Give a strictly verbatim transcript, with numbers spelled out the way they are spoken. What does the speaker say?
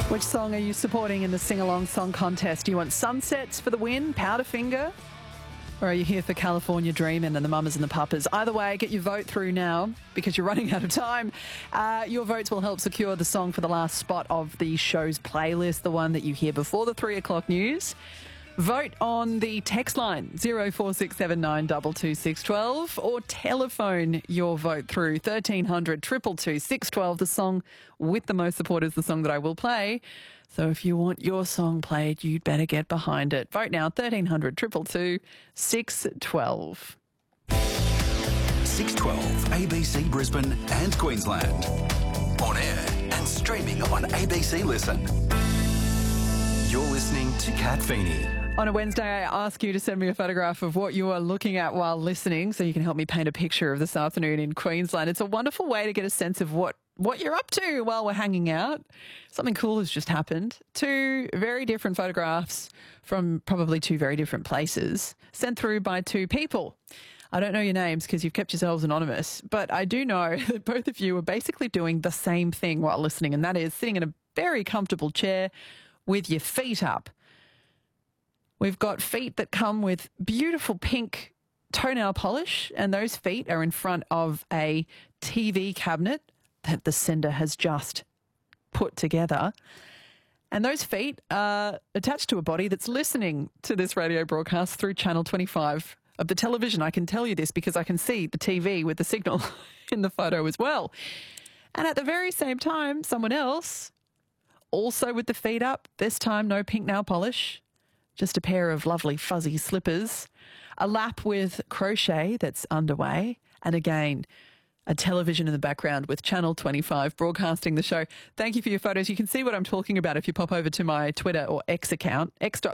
Which song are you supporting in the sing-along song contest? Do you want Sunsets for the win, Powderfinger? Or are you here for California Dreamin' and the Mamas and the Papas? Either way, get your vote through now because you're running out of time. Uh, your votes will help secure the song for the last spot of the show's playlist, the one that you hear before the three o'clock news. Vote on the text line zero four six seven nine two two six one two or telephone your vote through thirteen hundred two two two six one two. The song with the most support is the song that I will play. So if you want your song played, you'd better get behind it. Vote now, thirteen hundred two two two six one two. six twelve A B C Brisbane and Queensland. On air and streaming on A B C Listen. You're listening to Kat Feeney. On a Wednesday, I ask you to send me a photograph of what you are looking at while listening so you can help me paint a picture of this afternoon in Queensland. It's a wonderful way to get a sense of what, what you're up to while we're hanging out. Something cool has just happened. Two very different photographs from probably two very different places sent through by two people. I don't know your names because you've kept yourselves anonymous, but I do know that both of you are basically doing the same thing while listening, and that is sitting in a very comfortable chair with your feet up. We've got feet that come with beautiful pink toenail polish, and those feet are in front of a T V cabinet that the sender has just put together. And those feet are attached to a body that's listening to this radio broadcast through Channel twenty-five of the television. I can tell you this because I can see the T V with the signal in the photo as well. And at the very same time, someone else, also with the feet up, this time no pink nail polish, just a pair of lovely fuzzy slippers, a lap with crochet that's underway, and again, a television in the background with Channel twenty-five broadcasting the show. Thank you for your photos. You can see what I'm talking about if you pop over to my Twitter or X account, x